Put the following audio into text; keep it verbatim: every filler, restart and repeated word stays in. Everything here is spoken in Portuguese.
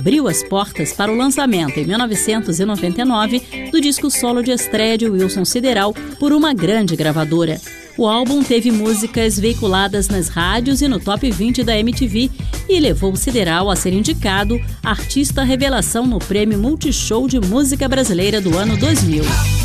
abriu as portas para o lançamento, em mil novecentos e noventa e nove, do disco solo de estreia de Wilson Sideral por uma grande gravadora. O álbum teve músicas veiculadas nas rádios e no Top vinte da M T V e levou Sideral a ser indicado Artista Revelação no Prêmio Multishow de Música Brasileira do ano dois mil.